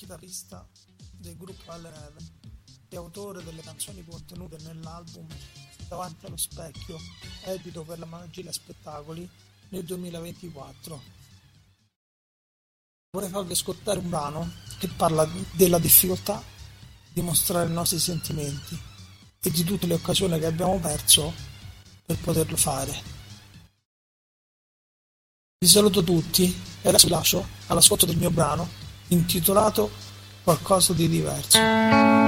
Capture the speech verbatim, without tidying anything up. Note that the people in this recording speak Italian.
chitarrista del gruppo Allen Heaven e autore delle canzoni contenute nell'album Davanti allo specchio, edito per la Magia Spettacoli nel duemilaventiquattro. Vorrei farvi ascoltare un brano che parla della difficoltà di mostrare i nostri sentimenti e di tutte le occasioni che abbiamo perso per poterlo fare. Vi saluto tutti e adesso vi lascio all'ascolto del mio brano intitolato Qualcosa di diverso.